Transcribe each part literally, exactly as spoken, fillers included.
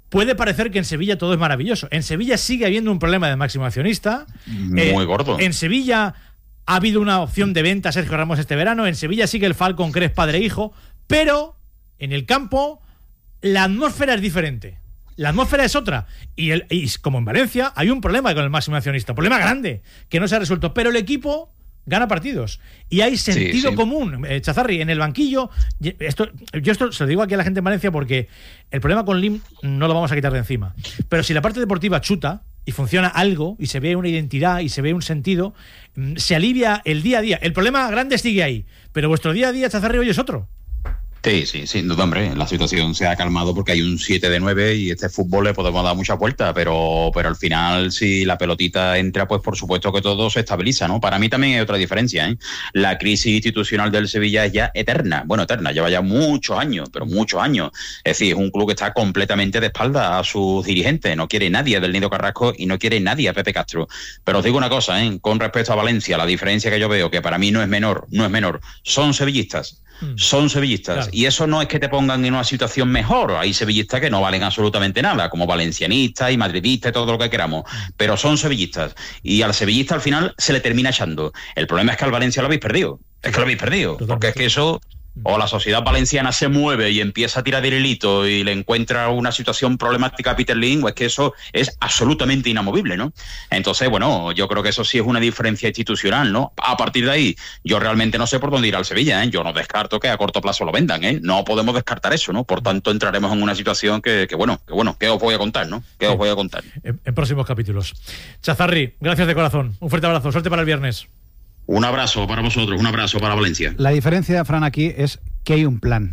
puede parecer que en Sevilla todo es maravilloso. En Sevilla sigue habiendo un problema de máximo accionista. Muy eh, gordo. En Sevilla ha habido una opción de venta a Sergio Ramos este verano. En Sevilla sigue el Falcon Crest padre-hijo. Pero en el campo la atmósfera es diferente. La atmósfera es otra. Y, el, y como en Valencia hay un problema con el máximo accionista. Un problema grande que no se ha resuelto. Pero el equipo gana partidos. Y hay sentido sí, sí. común. Eh, Chazarri, en el banquillo... Esto, yo esto se lo digo aquí a la gente en Valencia porque el problema con Lim no lo vamos a quitar de encima. Pero si la parte deportiva chuta y funciona algo y se ve una identidad y se ve un sentido, se alivia el día a día. El problema grande sigue ahí. Pero vuestro día a día, Chazarri, hoy es otro. Sí, sí, sin duda, hombre, la situación se ha calmado porque hay un siete de nueve y este fútbol le podemos dar muchas vueltas, pero, pero al final si la pelotita entra, pues por supuesto que todo se estabiliza, ¿no? Para mí también hay otra diferencia, ¿eh? La crisis institucional del Sevilla es ya eterna, bueno, eterna, lleva ya muchos años, pero muchos años. Es decir, es un club que está completamente de espalda a sus dirigentes, no quiere nadie del Nido Carrasco y no quiere nadie a Pepe Castro. Pero os digo una cosa, ¿eh? Con respecto a Valencia, la diferencia que yo veo, que para mí no es menor, no es menor, son sevillistas. Son sevillistas, claro. Y eso no es que te pongan en una situación mejor. Hay sevillistas que no valen absolutamente nada, como valencianistas y madridistas y todo lo que queramos, pero son sevillistas y al sevillista al final se le termina echando. El problema es que al Valencia lo habéis perdido, es que lo habéis perdido, porque es que eso... O la sociedad valenciana se mueve y empieza a tirar del hilito y le encuentra una situación problemática a Peter Lim, o es que eso es absolutamente inamovible, ¿no? Entonces, bueno, yo creo que eso sí es una diferencia institucional, ¿no? A partir de ahí, yo realmente no sé por dónde ir al Sevilla, ¿eh? Yo no descarto que a corto plazo lo vendan, ¿eh? No podemos descartar eso, ¿no? Por tanto, entraremos en una situación que, que bueno, que bueno, que os voy a contar, ¿no? Que os voy a contar. En, en próximos capítulos. Chazarri, gracias de corazón. Un fuerte abrazo. Suerte para el viernes. Un abrazo para vosotros, un abrazo para Valencia. La diferencia, Fran, aquí es que hay un plan.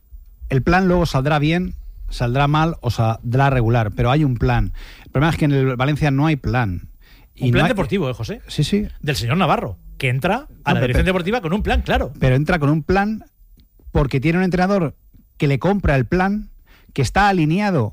El plan luego saldrá bien, saldrá mal o saldrá regular, pero hay un plan. El problema es que en el Valencia no hay plan. Y un plan no hay... deportivo, ¿eh, José? Sí, sí. Del señor Navarro, que entra a no, la dirección deportiva con un plan, claro. Pero entra con un plan porque tiene un entrenador que le compra el plan, que está alineado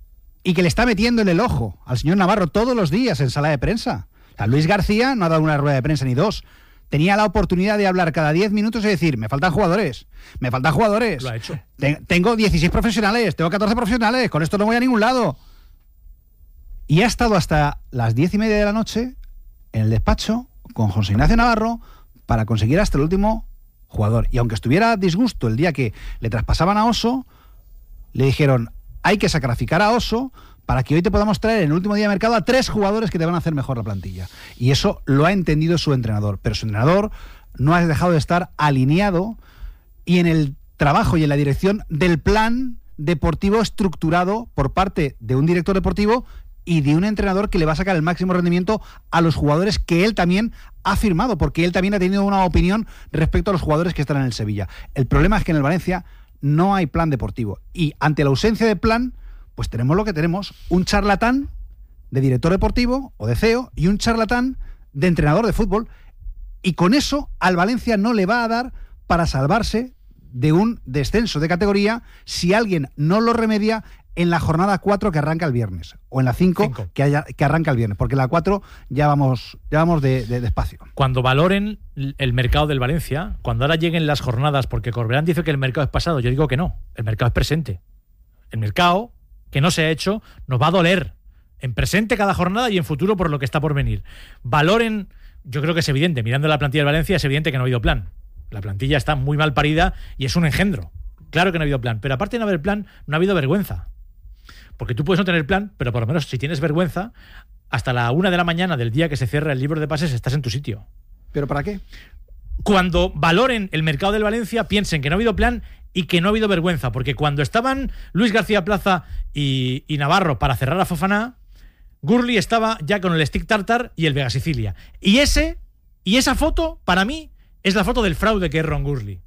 y que le está metiendo en el ojo al señor Navarro todos los días en sala de prensa. O sea, Luis García no ha dado una rueda de prensa ni dos. Tenía la oportunidad de hablar cada diez minutos y decir, me faltan jugadores, me faltan jugadores. Lo ha hecho. Ten, tengo dieciséis profesionales, tengo catorce profesionales, con esto no voy a ningún lado. Y ha estado hasta las diez y media de la noche en el despacho con José Ignacio Navarro para conseguir hasta el último jugador. Y aunque estuviera a disgusto el día que le traspasaban a Oso, le dijeron, hay que sacrificar a Oso para que hoy te podamos traer en el último día de mercado a tres jugadores que te van a hacer mejor la plantilla. Y eso lo ha entendido su entrenador. Pero su entrenador no ha dejado de estar alineado y en el trabajo y en la dirección del plan deportivo estructurado por parte de un director deportivo y de un entrenador que le va a sacar el máximo rendimiento a los jugadores que él también ha firmado, porque él también ha tenido una opinión respecto a los jugadores que están en el Sevilla. El problema es que en el Valencia no hay plan deportivo. Y ante la ausencia de plan, pues tenemos lo que tenemos, un charlatán de director deportivo o de C E O y un charlatán de entrenador de fútbol. Y con eso al Valencia no le va a dar para salvarse de un descenso de categoría si alguien no lo remedia en la jornada cuatro que arranca el viernes, o en la cinco que, haya, que arranca el viernes, porque en la cuatro ya vamos, ya vamos de, de, de espacio. Cuando valoren el mercado del Valencia, cuando ahora lleguen las jornadas, porque Corberán dice que el mercado es pasado, yo digo que no, el mercado es presente. El mercado que no se ha hecho nos va a doler en presente cada jornada y en futuro por lo que está por venir. Valoren, yo creo que es evidente, mirando la plantilla del Valencia es evidente que no ha habido plan. La plantilla está muy mal parida y es un engendro. Claro que no ha habido plan, pero aparte de no haber plan, no ha habido vergüenza. Porque tú puedes no tener plan, pero por lo menos si tienes vergüenza, hasta la una de la mañana del día que se cierra el libro de pases estás en tu sitio. ¿Pero para qué? Cuando valoren el mercado del Valencia, piensen que no ha habido plan y que no ha habido vergüenza, porque cuando estaban Luis García Plaza y, y Navarro para cerrar a Fofana, Gurli estaba ya con el stick tartar y el Vega Sicilia. Y ese y esa foto, para mí, es la foto del fraude que es Ron Gurli.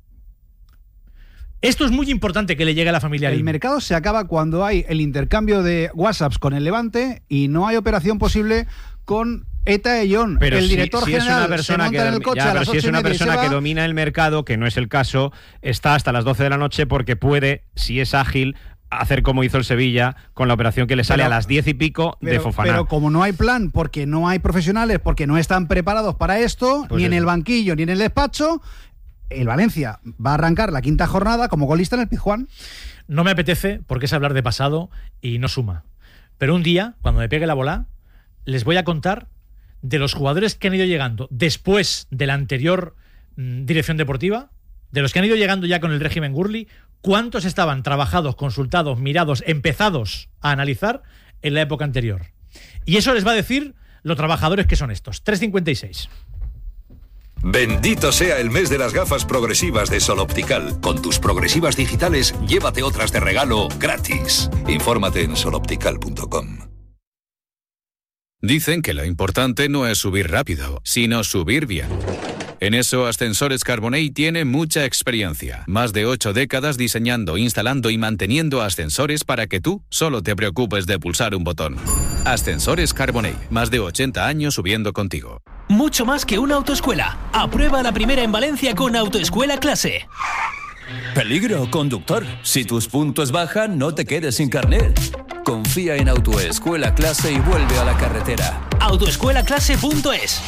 Esto es muy importante que le llegue a la familia. El mercado se acaba cuando hay el intercambio de WhatsApps con el Levante y no hay operación posible con Eta Ellón. Pero el si, director si general es una persona se monta que, en el coche ya, a las pero si es una persona que va... domina el mercado, que no es el caso, está hasta las doce de la noche porque puede, si es ágil, hacer como hizo el Sevilla con la operación que le sale pero, a las diez y pico pero, de Fofana. Pero como no hay plan, porque no hay profesionales, porque no están preparados para esto, pues ni eso. En el banquillo ni en el despacho, el Valencia va a arrancar la quinta jornada como golista en el Pizjuán. no me apetece porque es hablar de pasado y no suma. Pero un día, cuando me pegue la bola, les voy a contar de los jugadores que han ido llegando después de la anterior mmm, dirección deportiva, de los que han ido llegando ya con el régimen Gurley, cuántos estaban trabajados, consultados, mirados, empezados a analizar en la época anterior. Y eso les va a decir los trabajadores que son estos. tres cincuenta y seis. Bendito sea el mes de las gafas progresivas de Sol Optical. Con tus progresivas digitales, llévate otras de regalo gratis. Infórmate en sol optical punto com. Dicen que lo importante no es subir rápido, sino subir bien. En eso, Ascensores Carbonell tiene mucha experiencia. Más de ocho décadas diseñando, instalando y manteniendo ascensores para que tú solo te preocupes de pulsar un botón. Ascensores Carbonell, más de ochenta años subiendo contigo. Mucho más que una autoescuela. Aprueba la primera en Valencia con Autoescuela Clase. Peligro, conductor. Si tus puntos bajan, no te quedes sin carnet. Confía en Autoescuela Clase y vuelve a la carretera. autoescuela clase punto es.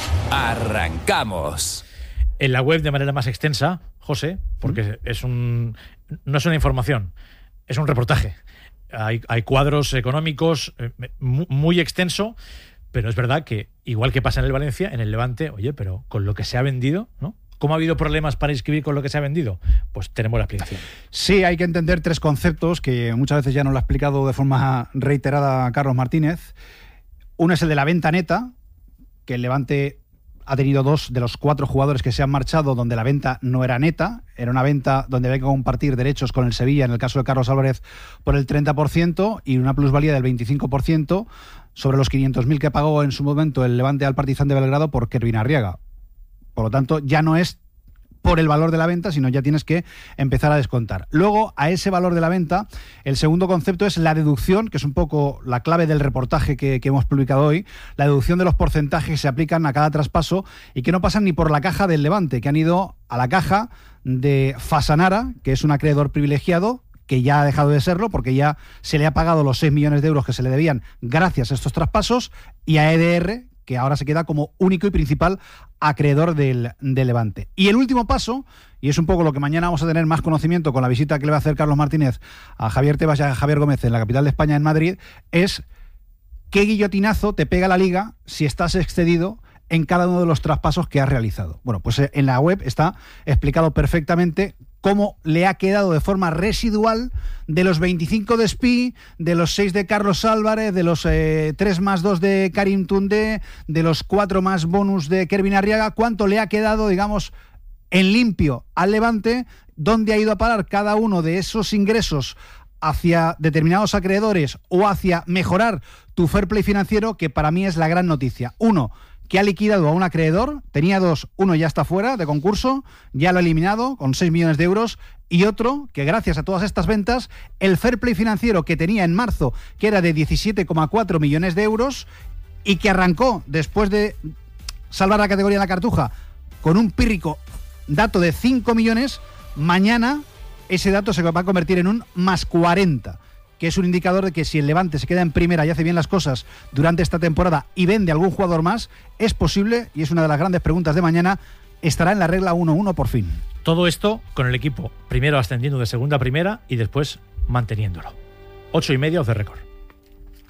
¡Arrancamos! En la web de manera más extensa, José, porque es un no es una información, es un reportaje. Hay, hay cuadros económicos eh, muy, muy extenso, pero es verdad que, igual que pasa en el Valencia, en el Levante, oye, pero con lo que se ha vendido, ¿no? ¿Cómo ha habido problemas para inscribir con lo que se ha vendido? Pues tenemos la explicación. Sí, hay que entender tres conceptos que muchas veces ya nos lo ha explicado de forma reiterada Carlos Martínez. Uno es el de la venta neta, que el Levante ha tenido dos de los cuatro jugadores que se han marchado donde la venta no era neta, era una venta donde había que compartir derechos con el Sevilla, en el caso de Carlos Álvarez, por el treinta por ciento y una plusvalía del veinticinco por ciento sobre los quinientos mil que pagó en su momento el Levante al Partizan de Belgrado por Kervin Arriaga. Por lo tanto, ya no es por el valor de la venta, sino ya tienes que empezar a descontar. Luego, a ese valor de la venta, el segundo concepto es la deducción, que es un poco la clave del reportaje que, que hemos publicado hoy, la deducción de los porcentajes que se aplican a cada traspaso y que no pasan ni por la caja del Levante, que han ido a la caja de Fasanara, que es un acreedor privilegiado, que ya ha dejado de serlo porque ya se le ha pagado los seis millones de euros que se le debían gracias a estos traspasos, y a E D R, que ahora se queda como único y principal acreedor del, del Levante. Y el último paso, y es un poco lo que mañana vamos a tener más conocimiento con la visita que le va a hacer Carlos Martínez a Javier Tebas y a Javier Gómez en la capital de España, en Madrid, es qué guillotinazo te pega la Liga si estás excedido en cada uno de los traspasos que has realizado. Bueno, pues en la web está explicado perfectamente cómo le ha quedado de forma residual de los veinticinco de Spi, de los seis de Carlos Álvarez, de los eh, tres más dos de Karim Toundé, de los cuatro más bonus de Kervin Arriaga, cuánto le ha quedado, digamos, en limpio al Levante, dónde ha ido a parar cada uno de esos ingresos hacia determinados acreedores o hacia mejorar tu fair play financiero, que para mí es la gran noticia. Uno, que ha liquidado a un acreedor, tenía dos, uno ya está fuera de concurso, ya lo ha eliminado con seis millones de euros, y otro que gracias a todas estas ventas, el fair play financiero que tenía en marzo, que era de diecisiete coma cuatro millones de euros, y que arrancó después de salvar la categoría en la Cartuja con un pírrico dato de cinco millones, mañana ese dato se va a convertir en un más cuarenta, que es un indicador de que si el Levante se queda en primera y hace bien las cosas durante esta temporada y vende algún jugador más, es posible, y es una de las grandes preguntas de mañana, estará en la regla uno uno por fin. Todo esto con el equipo primero ascendiendo de segunda a primera y después manteniéndolo. Ocho y media off the record.